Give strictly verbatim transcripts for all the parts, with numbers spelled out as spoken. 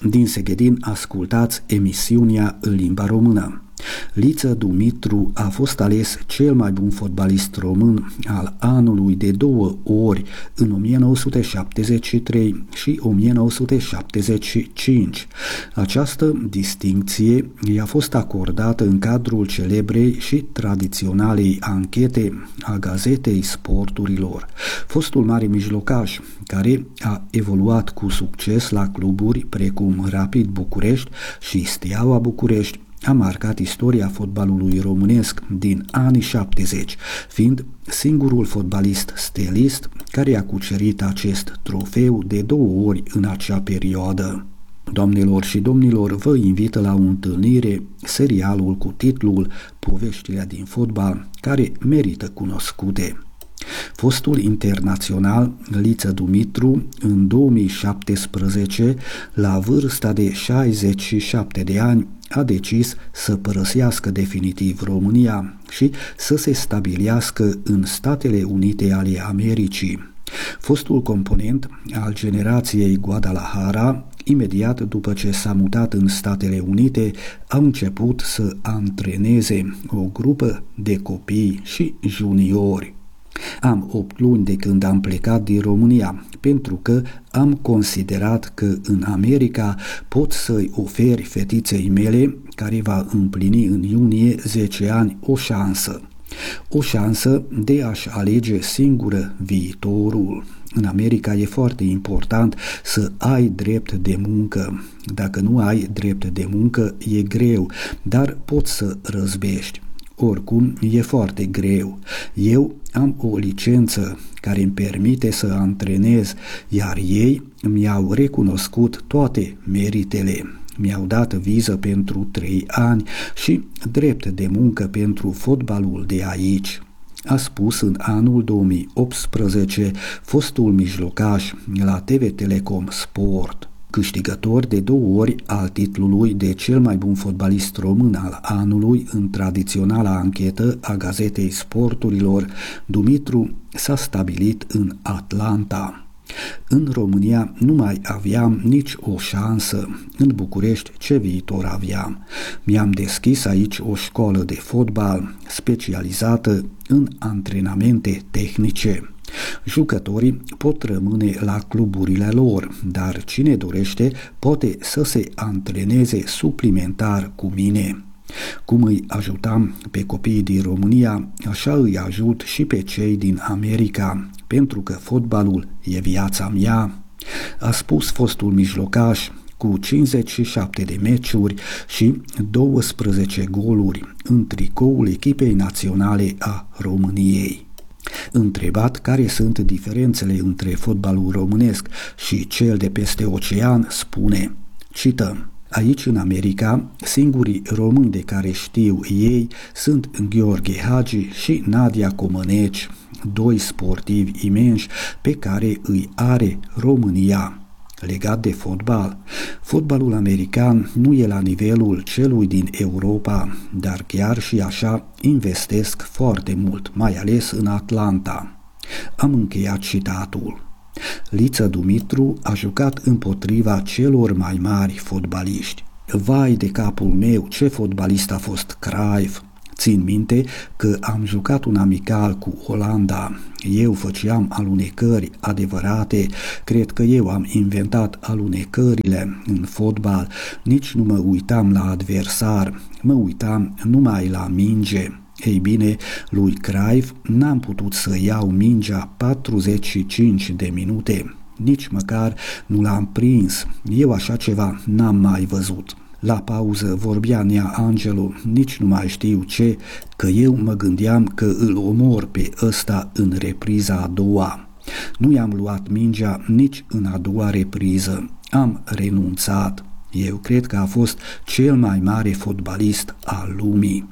Din Seghedin ascultați emisiunea în limba română. Liță Dumitru a fost ales cel mai bun fotbalist român al anului de două ori, în o mie nouă sute șaptezeci și trei și o mie nouă sute șaptezeci și cinci. Această distincție i-a fost acordată în cadrul celebrei și tradiționalei anchete a Gazetei Sporturilor. Fostul mare mijlocaș, care a evoluat cu succes la cluburi precum Rapid București și Steaua București, a marcat istoria fotbalului românesc din anii șaptezeci, fiind singurul fotbalist stelist care a cucerit acest trofeu de două ori în acea perioadă. Doamnelor și domnilor, vă invită la o întâlnire serialul cu titlul Poveștile din fotbal, care merită cunoscute. Fostul internațional Liță Dumitru, în două mii șaptesprezece, la vârsta de șaizeci și șapte de ani, a decis să părăsească definitiv România și să se stabilească în Statele Unite ale Americii. Fostul component al generației Guadalajara, imediat după ce s-a mutat în Statele Unite, a început să antreneze o grupă de copii și juniori. Am opt luni de când am plecat din România, pentru că am considerat că în America pot să-i oferi fetiței mele, care va împlini în iunie zece ani, o șansă. O șansă de a-și alege singură viitorul. În America e foarte important să ai drept de muncă. Dacă nu ai drept de muncă, e greu, dar poți să răzbești. Oricum, e foarte greu. Eu am o licență care îmi permite să antrenez, iar ei mi-au recunoscut toate meritele. Mi-au dat viză pentru trei ani și drept de muncă pentru fotbalul de aici. A spus în anul două mii optsprezece fostul mijlocaș la T V Telecom Sport, câștigător de două ori al titlului de cel mai bun fotbalist român al anului în tradiționala anchetă a Gazetei Sporturilor. Dumitru s-a stabilit în Atlanta. În România nu mai aveam nici o șansă. În București ce viitor aveam? Mi-am deschis aici o școală de fotbal specializată în antrenamente tehnice. Jucătorii pot rămâne la cluburile lor, dar cine dorește poate să se antreneze suplimentar cu mine. Cum îi ajutam pe copiii din România, așa îi ajut și pe cei din America, pentru că fotbalul e viața mea, a spus fostul mijlocaș, cu cincizeci și șapte de meciuri și douăsprezece goluri în tricoul echipei naționale a României. Întrebat care sunt diferențele între fotbalul românesc și cel de peste ocean, spune, cităm: aici în America, singurii români de care știu ei sunt Gheorghe Hagi și Nadia Comăneci, doi sportivi imensi pe care îi are România. Legat de fotbal, fotbalul american nu e la nivelul celui din Europa, dar chiar și așa investesc foarte mult, mai ales în Atlanta. Am încheiat citatul. Liță Dumitru a jucat împotriva celor mai mari fotbaliști. Vai de capul meu, ce fotbalist a fost Cruyff! Țin minte că am jucat un amical cu Olanda. Eu făceam alunecări adevărate, cred că eu am inventat alunecările în fotbal, nici nu mă uitam la adversar, mă uitam numai la minge. Ei bine, lui Cruyff n-am putut să iau mingea patruzeci și cinci de minute, nici măcar nu l-am prins, eu așa ceva n-am mai văzut. La pauză vorbea Nea Angelu, nici nu mai știu ce, că eu mă gândeam că îl omor pe ăsta în repriza a doua. Nu i-am luat mingea nici în a doua repriză, am renunțat. Eu cred că a fost cel mai mare fotbalist al lumii.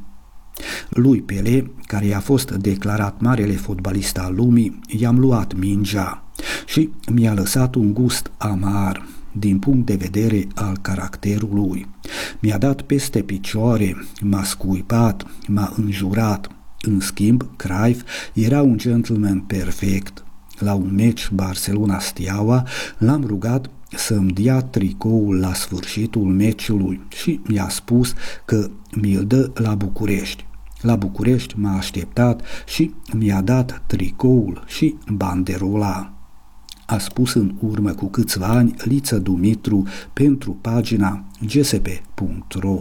Lui Pelé, care a fost declarat marele fotbalist al lumii, i-am luat mingea și mi-a lăsat un gust amar din punct de vedere al caracterului. Mi-a dat peste picioare, m-a scuipat, m-a înjurat. În schimb, Cruyff era un gentleman perfect. La un meci Barcelona-Steaua l-am rugat să-mi dea tricoul la sfârșitul meciului și mi-a spus că mi-l dă la București. La București m-a așteptat și mi-a dat tricoul și banderola. A spus în urmă cu câțiva ani Liță Dumitru pentru pagina g s p punct r o.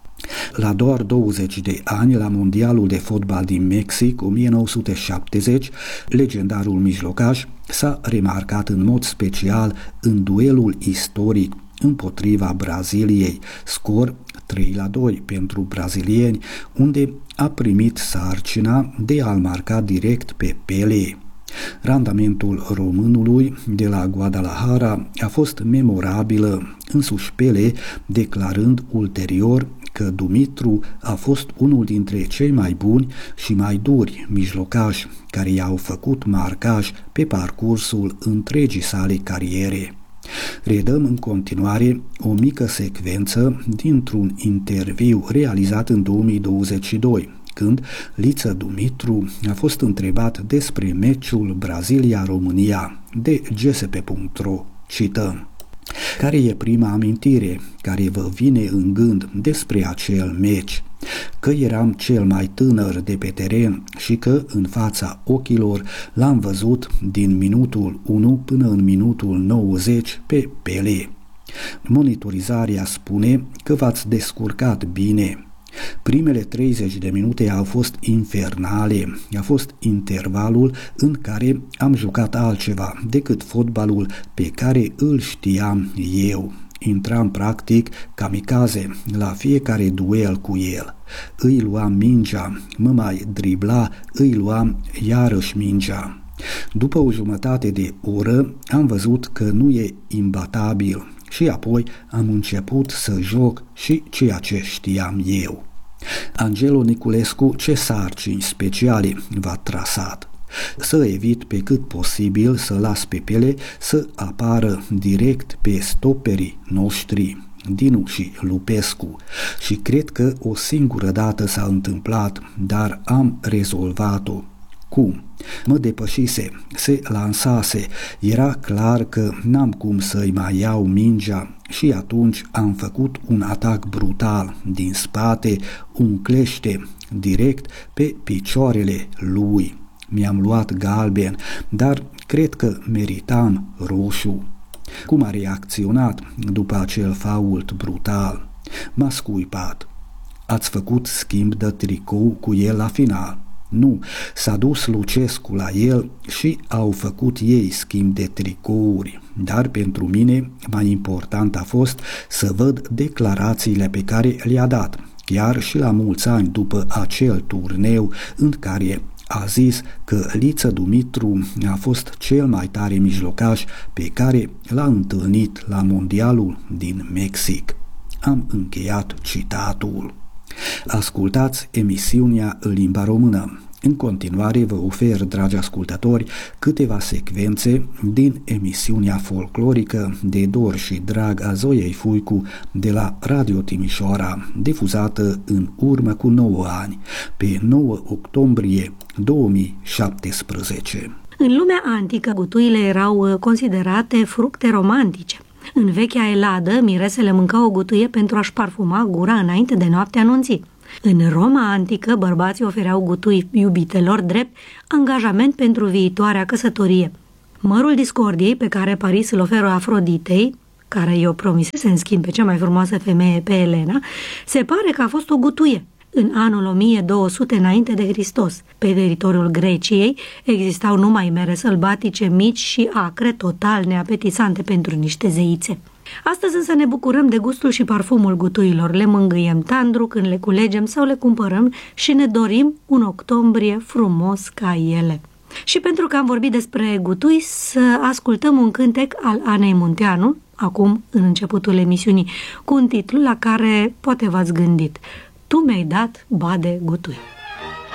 La doar douăzeci de ani, la Mondialul de fotbal din Mexic o mie nouă sute șaptezeci, legendarul mijlocaș s-a remarcat în mod special în duelul istoric împotriva Braziliei, scor trei la doi pentru brazilieni, unde a primit sarcina de a-l marca direct pe Pelé. Randamentul românului de la Guadalajara a fost memorabilă, însuși Pelé declarând ulterior că Dumitru a fost unul dintre cei mai buni și mai duri mijlocași care i-au făcut marcaj pe parcursul întregii sale cariere. Redăm în continuare o mică secvență dintr-un interviu realizat în două mii douăzeci și doi, când Liță Dumitru a fost întrebat despre meciul Brazilia-România de g s p punct r o. Cităm: care e prima amintire care vă vine în gând despre acel meci? Că eram cel mai tânăr de pe teren și că în fața ochilor l-am văzut din minutul unu până în minutul nouăzeci pe Pelé. Monitorizarea spune că v-ați descurcat bine. Primele treizeci de minute au fost infernale, a fost intervalul în care am jucat altceva decât fotbalul pe care îl știam eu. Intram practic kamikaze la fiecare duel cu el. Îi luam mingea, mă mai dribla, îi luam iarăși mingea. După o jumătate de oră am văzut că nu e imbatabil și apoi am început să joc și ceea ce știam eu. Angelo Niculescu ce sarcini speciale v-a trasat? Să evit pe cât posibil să las pe Pelé să apară direct pe stoperii noștri, Dinu și Lupescu, și cred că o singură dată s-a întâmplat, dar am rezolvat-o. Cum? Mă depășise, se lansase, era clar că n-am cum să-i mai iau mingea și atunci am făcut un atac brutal din spate, un clește direct pe picioarele lui. Mi-am luat galben, dar cred că meritam roșu. Cum a reacționat după acel fault brutal? M-a scuipat. Ați făcut schimb de tricou cu el la final? Nu, s-a dus Lucescu la el și au făcut ei schimb de tricouri, dar pentru mine mai important a fost să văd declarațiile pe care le-a dat, chiar și la mulți ani după acel turneu în care a zis că Liță Dumitru a fost cel mai tare mijlocaș pe care l-a întâlnit la Mondialul din Mexic. Am încheiat citatul. Ascultați emisiunea în limba română. În continuare vă ofer, dragi ascultători, câteva secvențe din emisiunea folclorică de dor și drag a Zoiei Fuicu de la Radio Timișoara, difuzată în urmă cu nouă ani, pe nouă octombrie două mii șaptesprezece. În lumea antică, gutuile erau considerate fructe romantice. În vechea Eladă, miresele mâncau o gutuie pentru a-și parfuma gura înainte de noaptea anunții. În Roma antică, bărbații ofereau gutui iubitelor drept angajament pentru viitoarea căsătorie. Mărul discordiei pe care Paris îl oferă Afroditei, care i-o promisese în schimb pe cea mai frumoasă femeie, pe Elena, se pare că a fost o gutuie. În anul o mie două sute înainte de Hristos, pe teritoriul Greciei, existau numai mere sălbatice mici și acre, total neapetisante pentru niște zeițe. Astăzi însă ne bucurăm de gustul și parfumul gutuilor, le mângâiem tandru când le culegem sau le cumpărăm și ne dorim un octombrie frumos ca ele. Și pentru că am vorbit despre gutui, să ascultăm un cântec al Anei Munteanu, acum în începutul emisiunii, cu un titlu la care poate v-ați gândit: Tu mi-ai dat bade gutui.